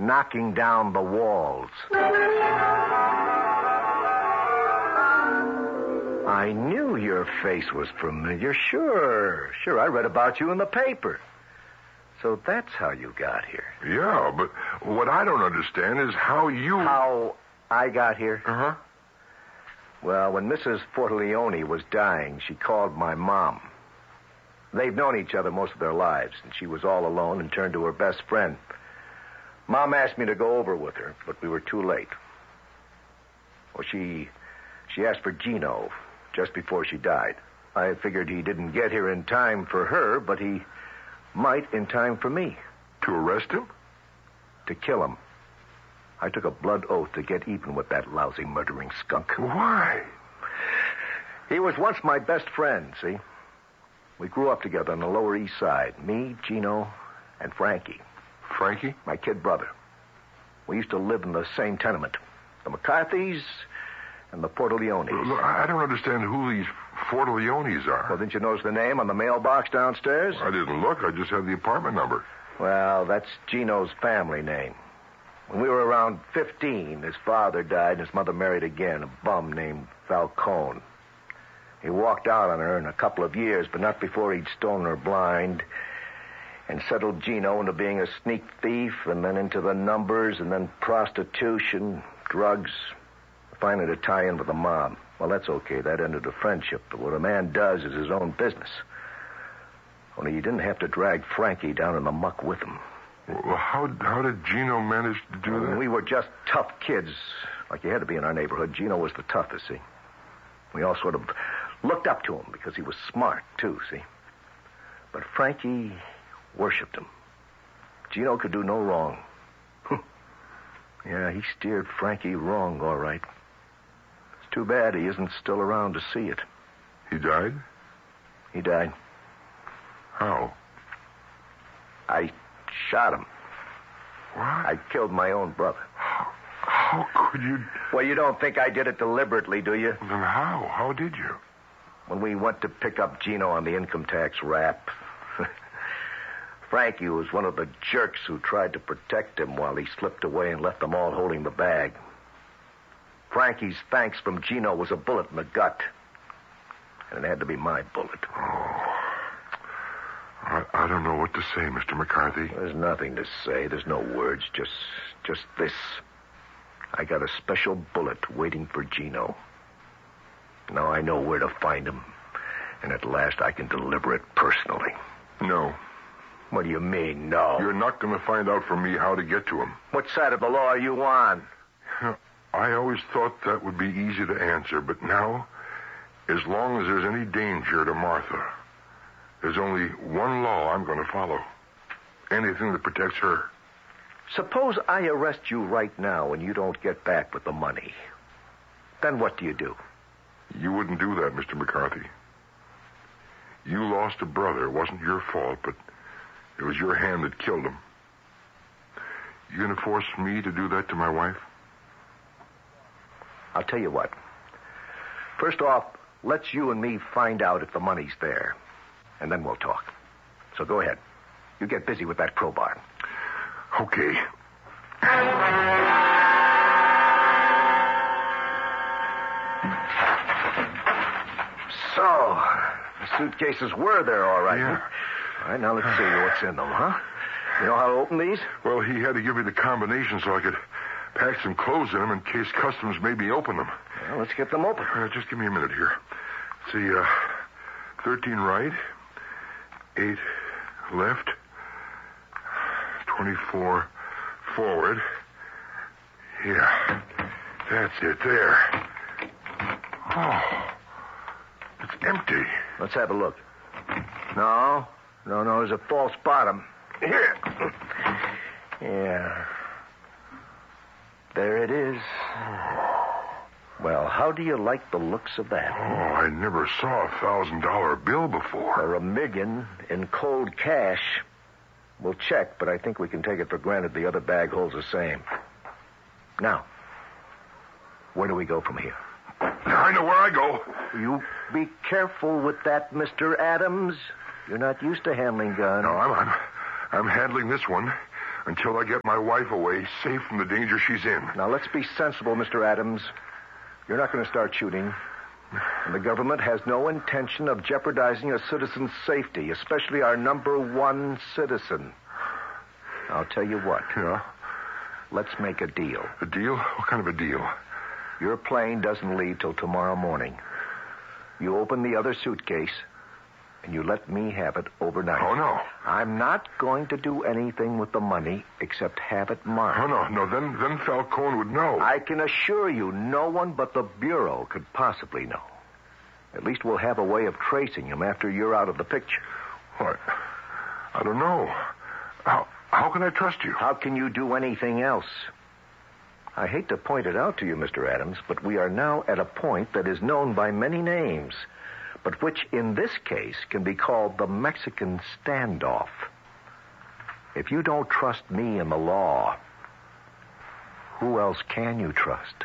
knocking down the walls. I knew your face was familiar. Sure. I read about you in the paper. So that's how you got here. Yeah, but what I don't understand is how you... How I got here? Uh-huh. Well, when Mrs. Fortaleone was dying, she called my mom. They've known each other most of their lives, and she was all alone and turned to her best friend. Mom asked me to go over with her, but we were too late. Well, she asked for Gino just before she died. I figured he didn't get here in time for her, but he might in time for me. To arrest him? To kill him. I took a blood oath to get even with that lousy murdering skunk. Why? He was once my best friend, see? We grew up together on the Lower East Side. Me, Gino, and Frankie. Frankie? My kid brother. We used to live in the same tenement. The McCarthys and the Portaleones. Look, I don't understand who these Fortaleones are. Well, didn't you notice the name on the mailbox downstairs? I didn't look. I just had the apartment number. Well, that's Gino's family name. When we were around 15, his father died and his mother married again, a bum named Falcone. He walked out on her in a couple of years, but not before he'd stolen her blind and settled Gino into being a sneak thief and then into the numbers and then prostitution, drugs, finally to tie in with the mob. Well, that's okay. That ended a friendship. But what a man does is his own business. Only he didn't have to drag Frankie down in the muck with him. Well, how did Gino manage to do that? We were just tough kids, like you had to be in our neighborhood. Gino was the toughest, see? We all sort of looked up to him because he was smart, too, see? But Frankie worshipped him. Gino could do no wrong. Yeah, he steered Frankie wrong, all right. It's too bad he isn't still around to see it. He died? He died. How? I shot him. What? I killed my own brother. How could you... Well, you don't think I did it deliberately, do you? Then how? How did you? When we went to pick up Gino on the income tax rap, Frankie was one of the jerks who tried to protect him while he slipped away and left them all holding the bag. Frankie's thanks from Gino was a bullet in the gut. And it had to be my bullet. Oh. I don't know what to say, Mr. McCarthy. There's nothing to say. There's no words. Just this. I got a special bullet waiting for Gino. Now I know where to find him. And at last I can deliver it personally. No. What do you mean, no? You're not going to find out from me how to get to him. What side of the law are you on? I always thought that would be easy to answer, but now, as long as there's any danger to Martha, there's only one law I'm going to follow. Anything that protects her. Suppose I arrest you right now and you don't get back with the money. Then what do you do? You wouldn't do that, Mr. McCarthy. You lost a brother. It wasn't your fault, but it was your hand that killed him. You going to force me to do that to my wife? I'll tell you what. First off, let's you and me find out if the money's there. And then we'll talk. So go ahead. You get busy with that crowbar. Okay. So, the suitcases were there, all right. Yeah. All right, now let's see what's in them, huh? You know how to open these? Well, he had to give me the combination so I could pack some clothes in them in case customs made me open them. Well, let's get them open. Just give me a minute here. See, 13 right, 8 left, 24 forward. Yeah, that's it there. Oh, it's empty. Let's have a look. No, there's a false bottom. Here. Yeah. There it is. Well, how do you like the looks of that? Oh, I never saw a $1,000 bill before. Or $1 million in cold cash. We'll check, but I think we can take it for granted the other bag holds the same. Now, where do we go from here? I know where I go. You be careful with that, Mr. Adams. You're not used to handling guns. No, I'm handling this one. until I get my wife away, safe from the danger she's in. Now, let's be sensible, Mr. Adams. You're not going to start shooting. And the government has no intention of jeopardizing a citizen's safety, especially our number one citizen. I'll tell you what. Yeah? Let's make a deal. A deal? What kind of a deal? Your plane doesn't leave till tomorrow morning. You open the other suitcase, and you let me have it overnight. Oh, no. I'm not going to do anything with the money except have it marked. Oh, no. Then Falcone would know. I can assure you no one but the Bureau could possibly know. At least we'll have a way of tracing him after you're out of the picture. What? I don't know. How can I trust you? How can you do anything else? I hate to point it out to you, Mr. Adams, but we are now at a point that is known by many names, but which in this case can be called the Mexican standoff. If you don't trust me and the law, who else can you trust?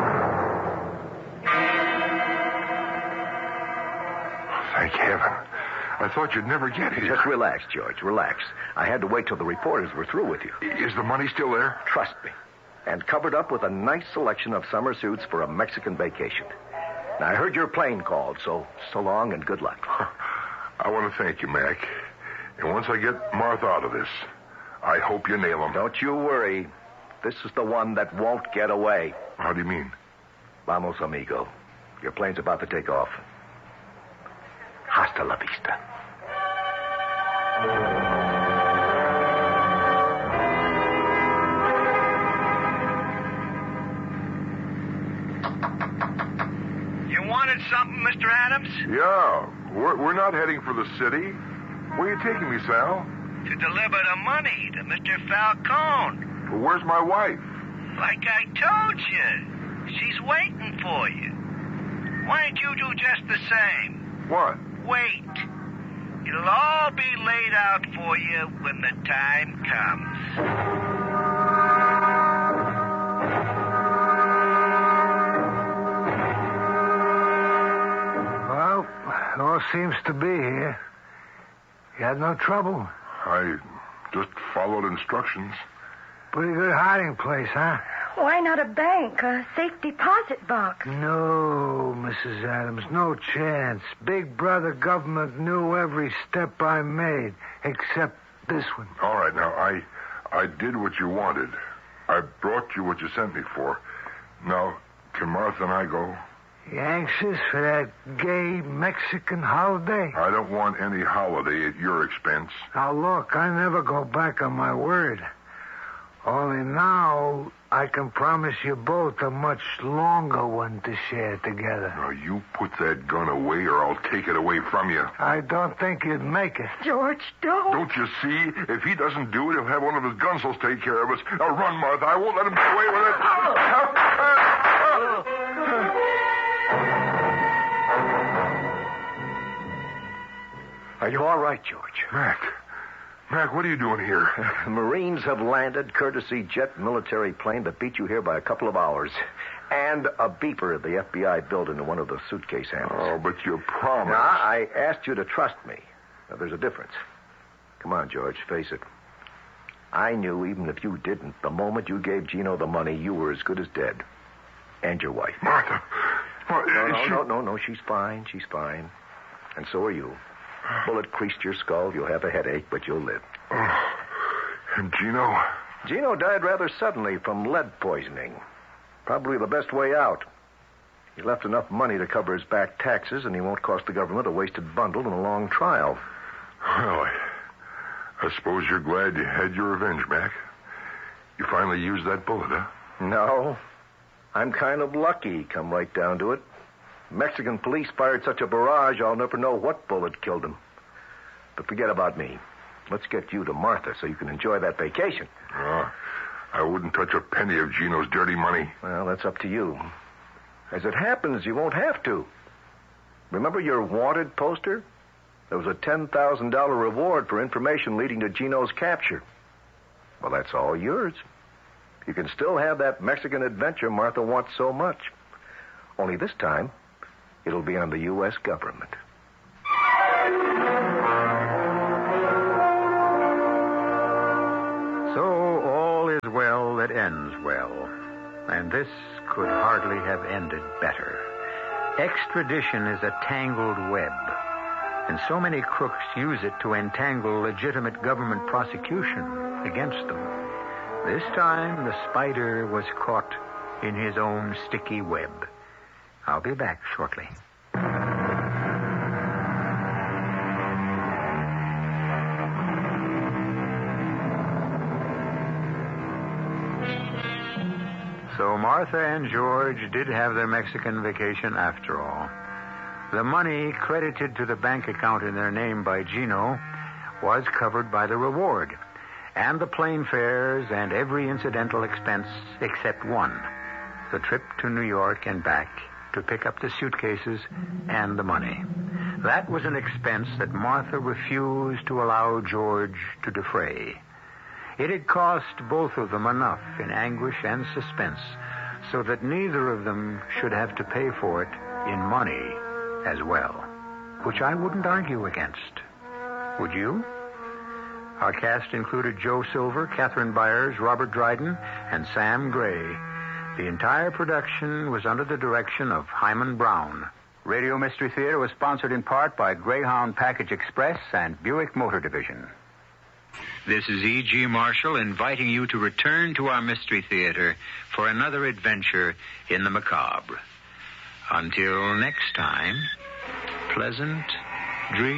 Thank heaven. I thought you'd never get here. Just relax, George, relax. I had to wait till the reporters were through with you. Is the money still there? Trust me. And covered up with a nice selection of summer suits for a Mexican vacation. Now, I heard your plane called, so long and good luck. I want to thank you, Mac. And once I get Martha out of this, I hope you nail him. Don't you worry. This is the one that won't get away. How do you mean? Vamos, amigo. Your plane's about to take off. Hasta la vista. You wanted something, Mr. Adams? Yeah. We're not heading for the city. Where are you taking me, Sal? To deliver the money to Mr. Falcone. Well, where's my wife? Like I told you, she's waiting for you. Why don't you do just the same? What? Wait. It'll all be laid out for you when the time comes. Well, it all seems to be here. You had no trouble? I just followed instructions. Pretty good hiding place, huh? Why not a bank, a safe deposit box? No, Mrs. Adams, no chance. Big Brother government knew every step I made, except this one. All right, now, I did what you wanted. I brought you what you sent me for. Now, can Martha and I go? You anxious for that gay Mexican holiday? I don't want any holiday at your expense. Now, look, I never go back on my word. Only now I can promise you both a much longer one to share together. Now, you put that gun away or I'll take it away from you. I don't think you'd make it. George, don't. Don't you see? If he doesn't do it, he'll have one of his gunsels take care of us. Now, run, Martha. I won't let him get away with it. Are you all right, George? Mac, what are you doing here? Marines have landed, courtesy jet military plane that beat you here by a couple of hours. And a beeper the FBI built into one of the suitcase handles. Oh, but you promised. Now, I asked you to trust me. Now, there's a difference. Come on, George, face it. I knew even if you didn't, the moment you gave Gino the money, you were as good as dead. And your wife. Martha. No, she's fine. She's fine. And so are you. Bullet creased your skull. You'll have a headache, but you'll live. Oh, and Gino? Gino died rather suddenly from lead poisoning. Probably the best way out. He left enough money to cover his back taxes, and he won't cost the government a wasted bundle in a long trial. Well, I suppose you're glad you had your revenge, Mac. You finally used that bullet, huh? No. I'm kind of lucky, come right down to it. Mexican police fired such a barrage, I'll never know what bullet killed him. But forget about me. Let's get you to Martha so you can enjoy that vacation. I wouldn't touch a penny of Gino's dirty money. Well, that's up to you. As it happens, you won't have to. Remember your wanted poster? There was a $10,000 reward for information leading to Gino's capture. Well, that's all yours. You can still have that Mexican adventure Martha wants so much. Only this time, it'll be on the U.S. government. So, ends well, and this could hardly have ended better. Extradition is a tangled web, and so many crooks use it to entangle legitimate government prosecution against them. This time, the spider was caught in his own sticky web. I'll be back shortly. So Martha and George did have their Mexican vacation after all. The money credited to the bank account in their name by Gino was covered by the reward, and the plane fares and every incidental expense except one, the trip to New York and back to pick up the suitcases and the money. That was an expense that Martha refused to allow George to defray. It had cost both of them enough in anguish and suspense so that neither of them should have to pay for it in money as well, which I wouldn't argue against. Would you? Our cast included Joe Silver, Catherine Byers, Robert Dryden, and Sam Gray. The entire production was under the direction of Hyman Brown. Radio Mystery Theater was sponsored in part by Greyhound Package Express and Buick Motor Division. This is E.G. Marshall inviting you to return to our Mystery Theater for another adventure in the macabre. Until next time, pleasant dreams.